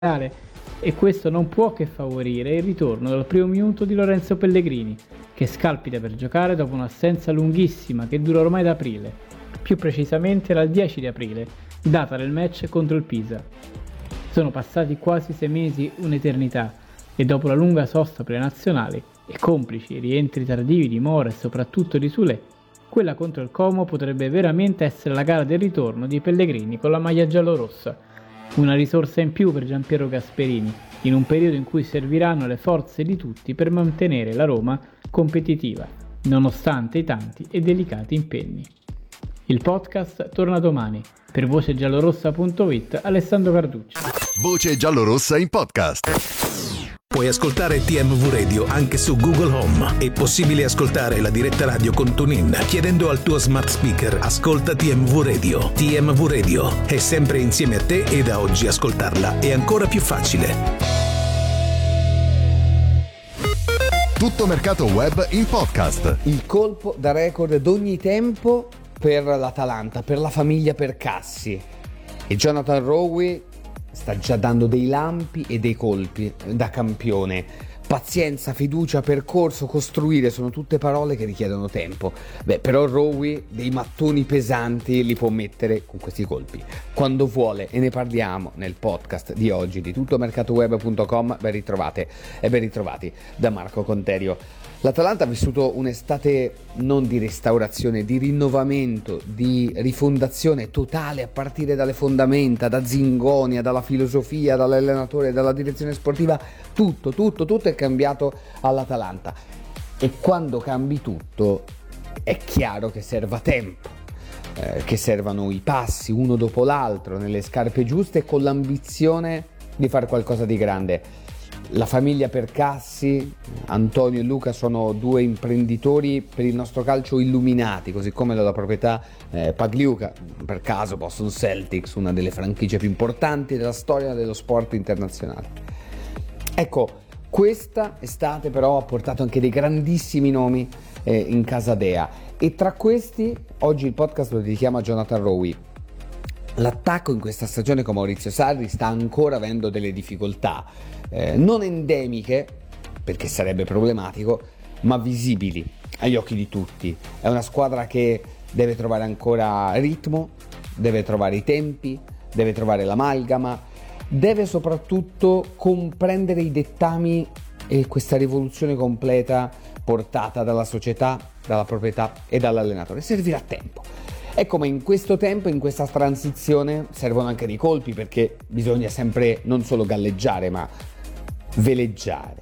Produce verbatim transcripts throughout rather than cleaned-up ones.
e questo non può che favorire il ritorno dal primo minuto di Lorenzo Pellegrini, che scalpita per giocare dopo un'assenza lunghissima che dura ormai da aprile, più precisamente dal dieci di aprile, data del match contro il Pisa. Sono passati quasi sei mesi, un'eternità, e dopo la lunga sosta per le nazionali e complici i rientri tardivi di Mora e soprattutto di Soulé, quella contro il Como potrebbe veramente essere la gara del ritorno di Pellegrini con la maglia giallorossa. Una risorsa in più per Giampiero Gasperini, in un periodo in cui serviranno le forze di tutti per mantenere la Roma competitiva, nonostante i tanti e delicati impegni. Il podcast torna domani. Per voce giallorossa punto it, Alessandro Carducci. Voce giallorossa in podcast. Puoi ascoltare T M V Radio anche su Google Home. È possibile ascoltare la diretta radio con TuneIn chiedendo al tuo smart speaker "Ascolta T M V Radio". T M V Radio è sempre insieme a te e da oggi ascoltarla è ancora più facile. Tutto mercato web in podcast. Il colpo da record d'ogni tempo per l'Atalanta, per la famiglia Percassi. E Jonathan Rowe sta già dando dei lampi e dei colpi da campione. Pazienza, fiducia, percorso, costruire sono tutte parole che richiedono tempo. Beh, però Rowe dei mattoni pesanti li può mettere con questi colpi quando vuole, e ne parliamo nel podcast di oggi di tutto mercato web punto com. Ben ritrovate e ben ritrovati da Marco Conterio. L'Atalanta ha vissuto un'estate non di restaurazione, di rinnovamento, di rifondazione totale a partire dalle fondamenta, da Zingonia, dalla filosofia, dall'allenatore, dalla direzione sportiva. Tutto, tutto, tutto è cambiato all'Atalanta. E quando cambi tutto è chiaro che serva tempo, eh, che servano i passi uno dopo l'altro nelle scarpe giuste con l'ambizione di fare qualcosa di grande. La famiglia Percassi, Antonio e Luca, sono due imprenditori per il nostro calcio illuminati, così come la proprietà eh, Pagliuca, per caso Boston Celtics, una delle franchigie più importanti della storia dello sport internazionale. Ecco, questa estate però ha portato anche dei grandissimi nomi eh, in casa Dea, e tra questi oggi il podcast lo dedichiamo a Jonathan Rowe. L'attacco in questa stagione con Maurizio Sarri sta ancora avendo delle difficoltà, eh, non endemiche, perché sarebbe problematico, ma visibili agli occhi di tutti. È una squadra che deve trovare ancora ritmo, deve trovare i tempi, deve trovare l'amalgama, deve soprattutto comprendere i dettami e questa rivoluzione completa portata dalla società, dalla proprietà e dall'allenatore. Servirà tempo. E come in questo tempo, in questa transizione, servono anche dei colpi, perché bisogna sempre non solo galleggiare ma veleggiare,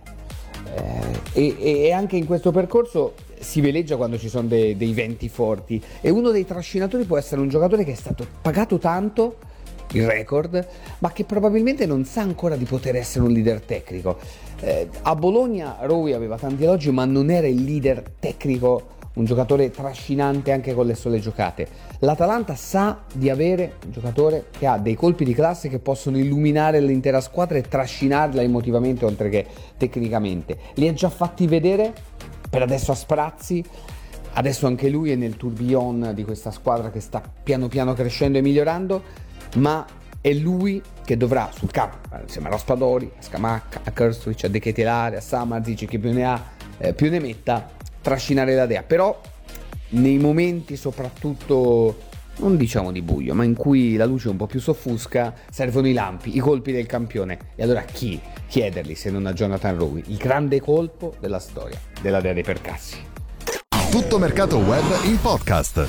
eh, e, e anche in questo percorso si veleggia quando ci sono de, dei venti forti, e uno dei trascinatori può essere un giocatore che è stato pagato tanto, il record, ma che probabilmente non sa ancora di poter essere un leader tecnico. Eh, a Bologna Rowe aveva tanti elogi, ma non era il leader tecnico, un giocatore trascinante anche con le sole giocate. L'Atalanta sa di avere un giocatore che ha dei colpi di classe che possono illuminare l'intera squadra e trascinarla emotivamente oltre che tecnicamente. Li ha già fatti vedere, per adesso a sprazzi, adesso anche lui è nel tourbillon di questa squadra che sta piano piano crescendo e migliorando, ma è lui che dovrà sul campo, insieme a Raspadori, a Scamacca, a Krstovic, a De Ketelare, a Samardzic, che più ne ha eh, più ne metta, trascinare la Dea. Però nei momenti soprattutto non diciamo di buio, ma in cui la luce un po' più s'offusca, servono i lampi, i colpi del campione. E allora chi chiederli se non a Jonathan Rowe, il grande colpo della storia della Dea dei Percassi. Tutto mercato web in podcast.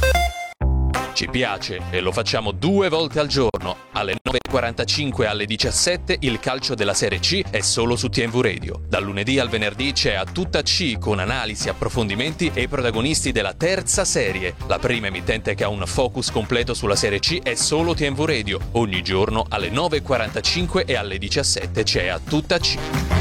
Ci piace e lo facciamo due volte al giorno. Alle nove e quarantacinque e alle diciassette il calcio della Serie C è solo su T M V Radio. Dal lunedì al venerdì c'è A Tutta C con analisi, approfondimenti e protagonisti della terza serie. La prima emittente che ha un focus completo sulla Serie C è solo T M V Radio. Ogni giorno alle nove e quarantacinque e alle diciassette c'è A Tutta C.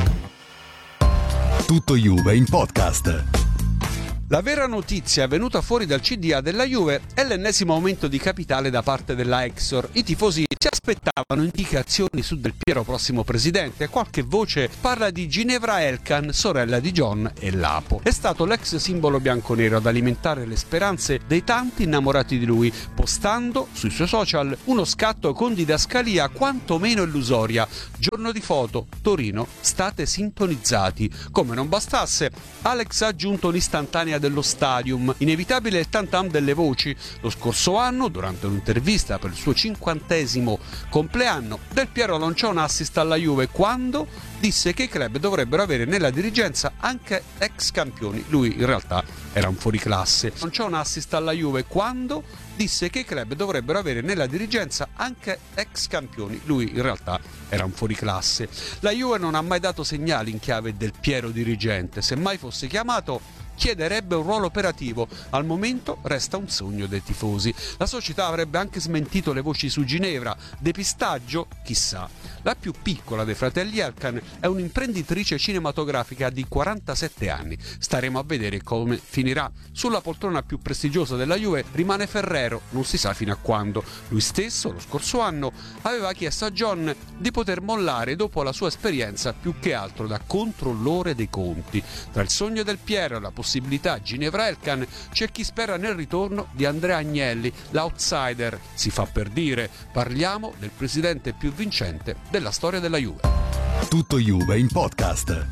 Tutto Juve in podcast. La vera notizia venuta fuori dal C D A della Juve è l'ennesimo aumento di capitale da parte della Exor. I tifosi Si aspettavano indicazioni su Del Piero prossimo presidente e qualche voce parla di Ginevra Elkann, sorella di John e Lapo. È stato l'ex simbolo bianconero ad alimentare le speranze dei tanti innamorati di lui, postando sui suoi social uno scatto con didascalia quantomeno illusoria: giorno di foto, Torino, state sintonizzati. Come non bastasse, Alex ha aggiunto un'istantanea dello Stadium, inevitabile il tam-tam delle voci. Lo scorso anno, durante un'intervista per il suo cinquantesimo compleanno, Del Piero lanciò un assist alla Juve quando disse che i club dovrebbero avere nella dirigenza anche ex campioni. Lui in realtà era un fuoriclasse. Lanciò un assist alla Juve quando disse che i club dovrebbero avere nella dirigenza anche ex campioni. Lui in realtà era un fuoriclasse. La Juve non ha mai dato segnali in chiave Del Piero dirigente. Se mai fosse chiamato, chiederebbe un ruolo operativo. Al momento resta un sogno dei tifosi. La società avrebbe anche smentito le voci su Ginevra. Depistaggio? Chissà. La più piccola dei fratelli Elkann è un'imprenditrice cinematografica di quarantasette anni. Staremo a vedere come finirà. Sulla poltrona più prestigiosa della Juve rimane Ferrero, non si sa fino a quando. Lui stesso, lo scorso anno, aveva chiesto a John di poter mollare dopo la sua esperienza più che altro da controllore dei conti. Tra il sogno del Piero e la possibilità Ginevra Elkann c'è chi spera nel ritorno di Andrea Agnelli, l'outsider. Si fa per dire, parliamo del presidente più vincente della storia della Juve. Tutto Juve in podcast.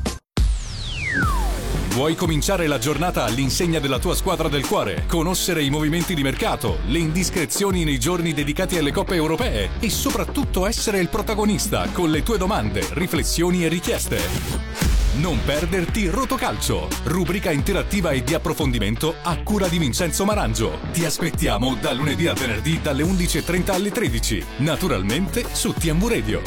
Vuoi cominciare la giornata all'insegna della tua squadra del cuore? Conoscere i movimenti di mercato, le indiscrezioni nei giorni dedicati alle coppe europee e soprattutto essere il protagonista con le tue domande, riflessioni e richieste. Non perderti Rotocalcio, rubrica interattiva e di approfondimento a cura di Vincenzo Marangio. Ti aspettiamo da lunedì a venerdì dalle undici e trenta alle tredici, naturalmente su T M V Radio.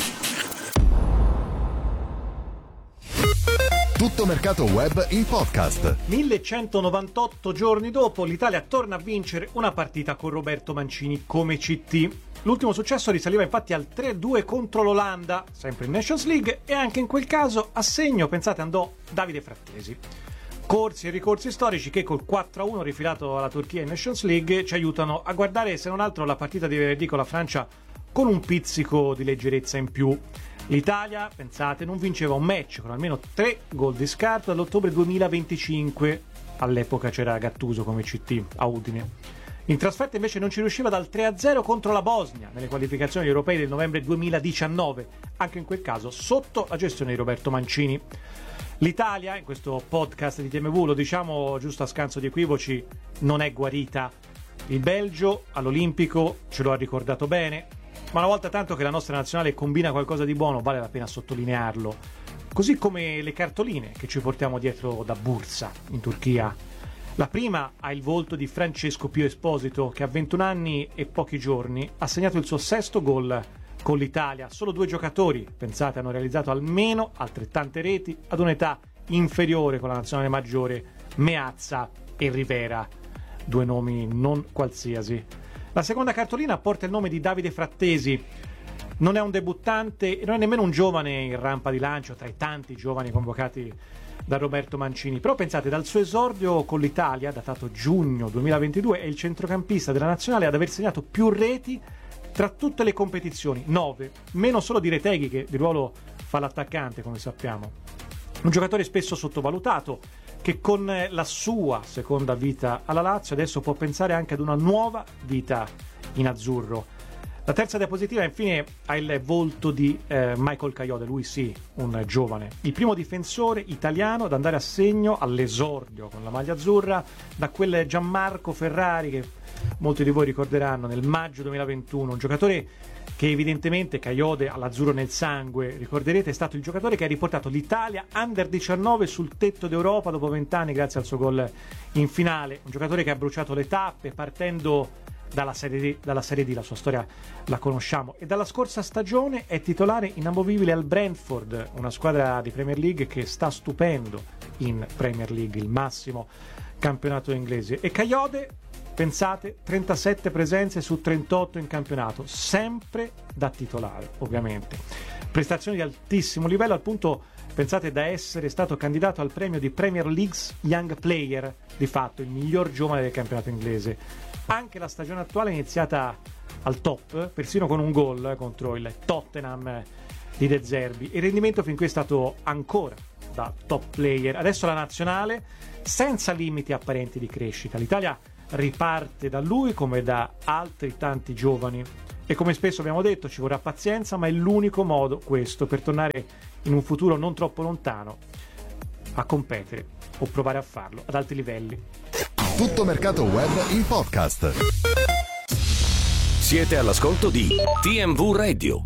Tutto mercato web in podcast. millecentonovantotto giorni dopo, l'Italia torna a vincere una partita con Roberto Mancini come C T. L'ultimo successo risaliva infatti al tre a due contro l'Olanda, sempre in Nations League, e anche in quel caso a segno, pensate, andò Davide Frattesi. Corsi e ricorsi storici che col quattro a uno rifilato alla Turchia in Nations League ci aiutano a guardare, se non altro, la partita di venerdì con la Francia con un pizzico di leggerezza in più. L'Italia, pensate, non vinceva un match con almeno tre gol di scarto dall'ottobre duemilaventicinque. All'epoca c'era Gattuso come C T a Udine. In trasferta invece non ci riusciva dal tre a zero contro la Bosnia nelle qualificazioni europee del novembre duemiladiciannove, anche in quel caso sotto la gestione di Roberto Mancini. L'Italia, in questo podcast di T M V, lo diciamo giusto a scanso di equivoci, non è guarita. Il Belgio all'Olimpico ce lo ha ricordato bene, ma una volta tanto che la nostra nazionale combina qualcosa di buono vale la pena sottolinearlo. Così come le cartoline che ci portiamo dietro da Bursa in Turchia. La prima ha il volto di Francesco Pio Esposito, che a ventuno anni e pochi giorni ha segnato il suo sesto gol con l'Italia. Solo due giocatori, pensate, hanno realizzato almeno altrettante reti ad un'età inferiore con la nazionale maggiore, Meazza e Rivera, due nomi non qualsiasi. La seconda cartolina porta il nome di Davide Frattesi. Non è un debuttante e non è nemmeno un giovane in rampa di lancio tra i tanti giovani convocati da Roberto Mancini, però pensate, dal suo esordio con l'Italia, datato giugno duemilaventidue, è il centrocampista della nazionale ad aver segnato più reti tra tutte le competizioni, nove, meno solo di Retegui, che di ruolo fa l'attaccante, come sappiamo. Un giocatore spesso sottovalutato, che con la sua seconda vita alla Lazio adesso può pensare anche ad una nuova vita in azzurro. La terza diapositiva infine ha il volto di eh, Michael Kayode, lui sì, un giovane, il primo difensore italiano ad andare a segno all'esordio con la maglia azzurra da quel Gianmarco Ferrari che molti di voi ricorderanno nel maggio duemilaventuno, un giocatore che evidentemente Kayode all'azzurro nel sangue, ricorderete, è stato il giocatore che ha riportato l'Italia under diciannove sul tetto d'Europa dopo vent'anni grazie al suo gol in finale, un giocatore che ha bruciato le tappe partendo Dalla serie, D, dalla Serie D, la sua storia la conosciamo, e dalla scorsa stagione è titolare inamovibile al Brentford, una squadra di Premier League che sta stupendo in Premier League, il massimo campionato inglese. E Kayode, pensate, trentasette presenze su trentotto in campionato, sempre da titolare ovviamente, prestazioni di altissimo livello, al punto, pensate, da essere stato candidato al premio di Premier League's Young Player, di fatto il miglior giovane del campionato inglese. Anche la stagione attuale è iniziata al top, persino con un gol contro il Tottenham di De Zerbi. Il rendimento fin qui è stato ancora da top player. Adesso la nazionale senza limiti apparenti di crescita. L'Italia riparte da lui come da altri tanti giovani e come spesso abbiamo detto ci vorrà pazienza, ma è l'unico modo questo per tornare in un futuro non troppo lontano a competere o provare a farlo ad alti livelli. Tutto Mercato Web in podcast. Siete all'ascolto di T M V Radio.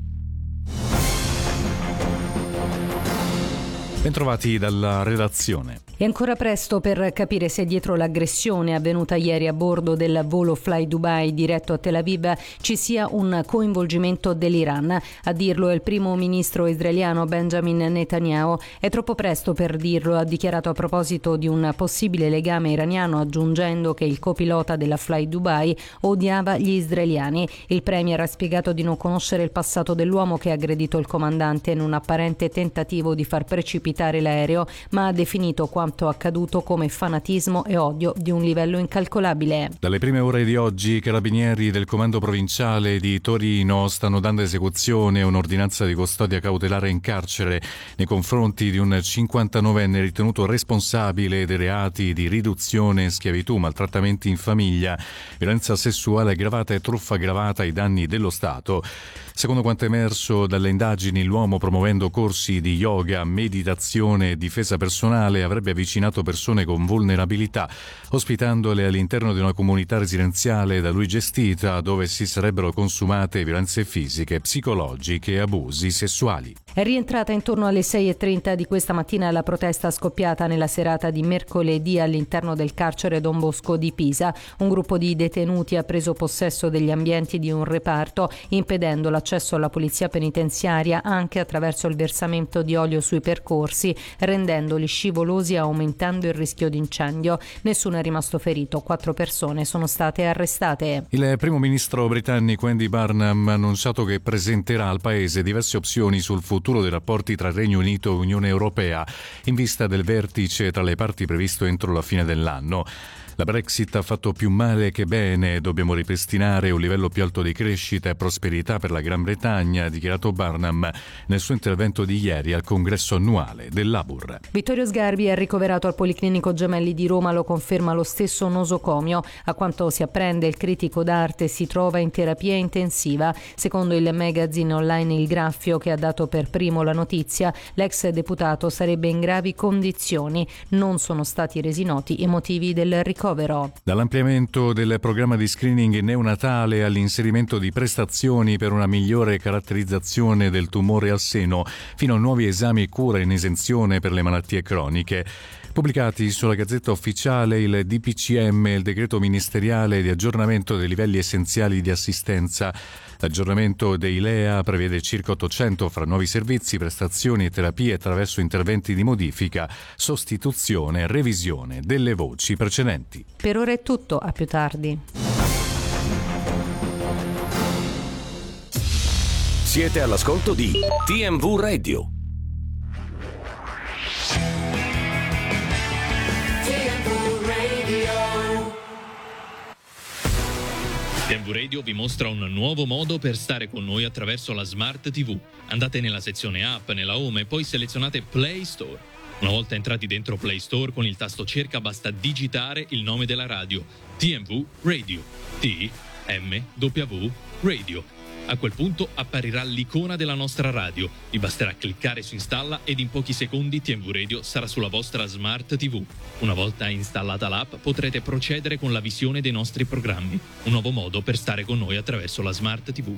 Bentrovati dalla redazione. È ancora presto per capire se dietro l'aggressione avvenuta ieri a bordo del volo Fly Dubai diretto a Tel Aviv ci sia un coinvolgimento dell'Iran. A dirlo è il primo ministro israeliano Benjamin Netanyahu. È troppo presto per dirlo, ha dichiarato a proposito di un possibile legame iraniano, aggiungendo che il copilota della Fly Dubai odiava gli israeliani. Il premier ha spiegato di non conoscere il passato dell'uomo che ha aggredito il comandante in un apparente tentativo di far precipitare l'aereo, ma ha definito quanto accaduto come fanatismo e odio di un livello incalcolabile. Dalle prime ore di oggi i carabinieri del comando provinciale di Torino stanno dando esecuzione a un'ordinanza di custodia cautelare in carcere nei confronti di un cinquantanovenne ritenuto responsabile dei reati di riduzione, schiavitù, maltrattamenti in famiglia, violenza sessuale aggravata e truffa aggravata ai danni dello Stato. Secondo quanto emerso dalle indagini, l'uomo, promuovendo corsi di yoga, meditazione e difesa personale, avrebbe avvicinato persone con vulnerabilità, ospitandole all'interno di una comunità residenziale da lui gestita, dove si sarebbero consumate violenze fisiche, psicologiche e abusi sessuali. È rientrata intorno alle sei e trenta di questa mattina la protesta scoppiata nella serata di mercoledì all'interno del carcere Don Bosco di Pisa. Un gruppo di detenuti ha preso possesso degli ambienti di un reparto, impedendo l'accesso alla polizia penitenziaria anche attraverso il versamento di olio sui percorsi, rendendoli scivolosi e aumentando il rischio di incendio. Nessuno è rimasto ferito, quattro persone sono state arrestate. Il primo ministro britannico Andy Burnham ha annunciato che presenterà al paese diverse opzioni sul futuro dei rapporti tra Regno Unito e Unione Europea in vista del vertice tra le parti previsto entro la fine dell'anno. La Brexit ha fatto più male che bene, dobbiamo ripristinare un livello più alto di crescita e prosperità per la Gran Bretagna, ha dichiarato Burnham nel suo intervento di ieri al congresso annuale dell'A B U R. Vittorio Sgarbi è ricoverato al Policlinico Gemelli di Roma, lo conferma lo stesso nosocomio. A quanto si apprende, il critico d'arte si trova in terapia intensiva. Secondo il magazine online Il Graffio, che ha dato per primo la notizia, l'ex deputato sarebbe in gravi condizioni. Non sono stati resi noti i motivi del ricovero. Dall'ampliamento del programma di screening neonatale all'inserimento di prestazioni per una migliore caratterizzazione del tumore al seno, fino a nuovi esami e cure in esenzione per le malattie croniche. Pubblicati sulla Gazzetta Ufficiale il D P C M e il decreto ministeriale di aggiornamento dei livelli essenziali di assistenza. L'aggiornamento dei L E A prevede circa ottocento fra nuovi servizi, prestazioni e terapie attraverso interventi di modifica, sostituzione e revisione delle voci precedenti. Per ora è tutto, a più tardi. Siete all'ascolto di T M V Radio. T M V Radio vi mostra un nuovo modo per stare con noi attraverso la Smart T V. Andate nella sezione app, nella home e poi selezionate Play Store. Una volta entrati dentro Play Store, con il tasto cerca basta digitare il nome della radio, T M V Radio, T M W Radio. A quel punto apparirà l'icona della nostra radio. Vi basterà cliccare su installa ed in pochi secondi T M V Radio sarà sulla vostra Smart T V. Una volta installata l'app potrete procedere con la visione dei nostri programmi. Un nuovo modo per stare con noi attraverso la Smart T V.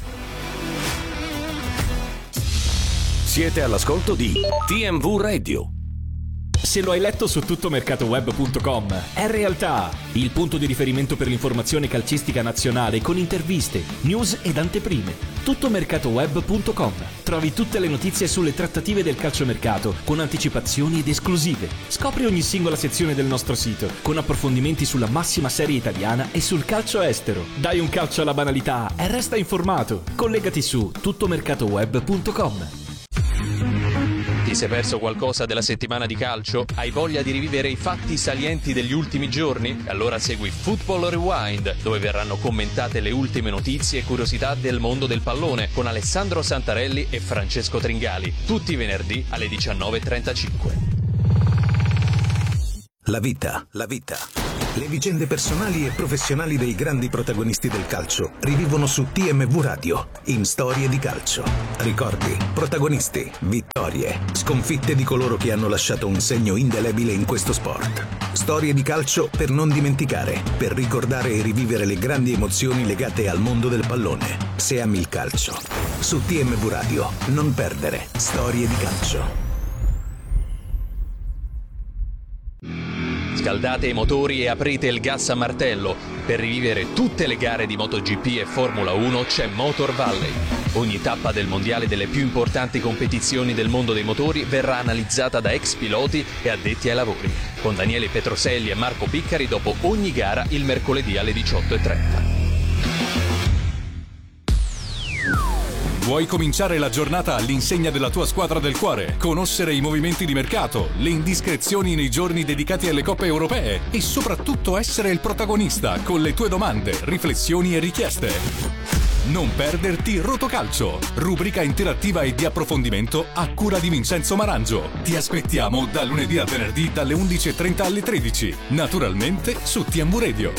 Siete all'ascolto di T M V Radio. Se lo hai letto su tuttomercatoweb punto com, è realtà! Il punto di riferimento per l'informazione calcistica nazionale con interviste, news ed anteprime. tuttomercatoweb punto com. Trovi tutte le notizie sulle trattative del calciomercato con anticipazioni ed esclusive. Scopri ogni singola sezione del nostro sito con approfondimenti sulla massima serie italiana e sul calcio estero. Dai un calcio alla banalità e resta informato. Collegati su tuttomercatoweb punto com. T Ti sei perso qualcosa della settimana di calcio? Hai voglia di rivivere i fatti salienti degli ultimi giorni? Allora segui Football Rewind, dove verranno commentate le ultime notizie e curiosità del mondo del pallone con Alessandro Santarelli e Francesco Tringali, tutti i venerdì alle diciannove e trentacinque. La vita, la vita. Le vicende personali e professionali dei grandi protagonisti del calcio rivivono su T M V Radio, in Storie di calcio. Ricordi, protagonisti, vittorie, sconfitte di coloro che hanno lasciato un segno indelebile in questo sport. Storie di calcio per non dimenticare, per ricordare e rivivere le grandi emozioni legate al mondo del pallone. Se ami il calcio. Su T M V Radio, non perdere Storie di calcio. Scaldate i motori e aprite il gas a martello. Per rivivere tutte le gare di MotoGP e Formula uno c'è Motor Valley. Ogni tappa del mondiale delle più importanti competizioni del mondo dei motori verrà analizzata da ex piloti e addetti ai lavori, con Daniele Petroselli e Marco Piccari dopo ogni gara il mercoledì alle diciotto e trenta. Vuoi cominciare la giornata all'insegna della tua squadra del cuore? Conoscere i movimenti di mercato, le indiscrezioni nei giorni dedicati alle coppe europee e soprattutto essere il protagonista con le tue domande, riflessioni e richieste. Non perderti Rotocalcio, rubrica interattiva e di approfondimento a cura di Vincenzo Marangio. Ti aspettiamo da lunedì a venerdì dalle undici e trenta alle tredici, naturalmente su T M V Radio.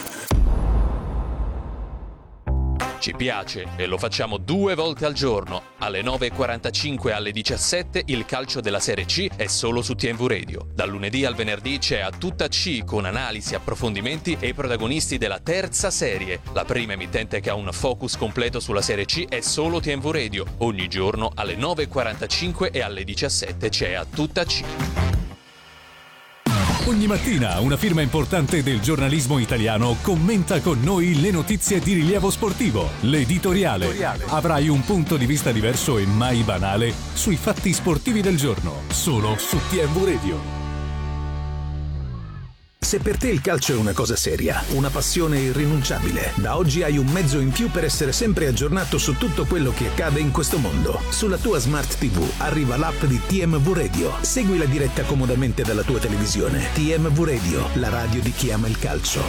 Ci piace e lo facciamo due volte al giorno. Alle nove e quarantacinque e alle diciassette il calcio della Serie C è solo su T M V Radio. Dal lunedì al venerdì c'è A Tutta C con analisi, approfondimenti e i protagonisti della terza serie. La prima emittente che ha un focus completo sulla Serie C è solo T M V Radio. Ogni giorno alle nove e quarantacinque e alle diciassette c'è A Tutta C. Ogni mattina una firma importante del giornalismo italiano commenta con noi le notizie di rilievo sportivo. L'editoriale. L'editoriale. Avrai un punto di vista diverso e mai banale sui fatti sportivi del giorno, solo su T M V Radio. Se per te il calcio è una cosa seria, una passione irrinunciabile, da oggi hai un mezzo in più per essere sempre aggiornato su tutto quello che accade in questo mondo. Sulla tua Smart T V arriva l'app di T M V Radio. Segui la diretta comodamente dalla tua televisione. T M V Radio, la radio di chi ama il calcio.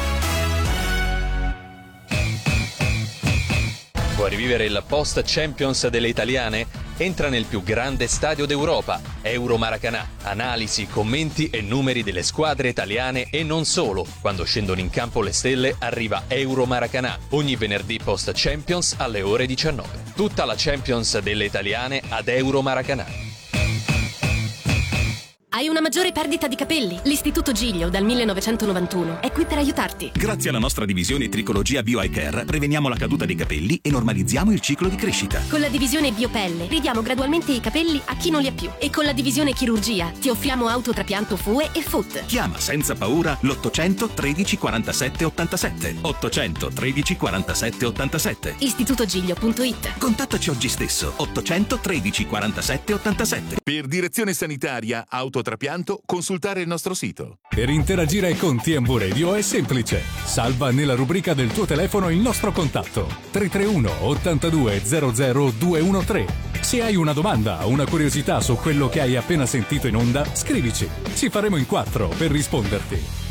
Vuoi rivivere il post Champions delle italiane? Entra nel più grande stadio d'Europa, Euro Maracanã. Analisi, commenti e numeri delle squadre italiane e non solo. Quando scendono in campo le stelle arriva Euro Maracanã, ogni venerdì post Champions alle ore diciannove. Tutta la Champions delle italiane ad Euro Maracanã. Hai una maggiore perdita di capelli? L'Istituto Giglio dal millenovecentonovantuno è qui per aiutarti. Grazie alla nostra divisione Tricologia Bio Eye Care preveniamo la caduta dei capelli e normalizziamo il ciclo di crescita. Con la divisione Biopelle ridiamo gradualmente i capelli a chi non li ha più. E con la divisione Chirurgia ti offriamo autotrapianto F U E e F U T. Chiama senza paura l'ottocento tredici quarantasette ottantasette. ottocento tredici quarantasette ottantasette. istituto giglio punto it. Contattaci oggi stesso. ottocento tredici quarantasette ottantasette. Per direzione sanitaria, autotrapianto, consultare il nostro sito. Per interagire con T M V Radio è semplice. Salva nella rubrica del tuo telefono il nostro contatto tre tre uno ottantadue zero zero due uno tre. Se hai una domanda o una curiosità su quello che hai appena sentito in onda, scrivici. Ci faremo in quattro per risponderti.